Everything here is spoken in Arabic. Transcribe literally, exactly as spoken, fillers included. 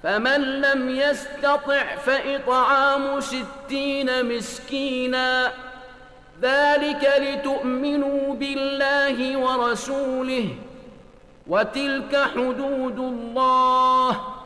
فمن لم يستطع فإطعام ستين مسكينا، ذلك لتؤمنوا بالله ورسوله، وتلك حدود الله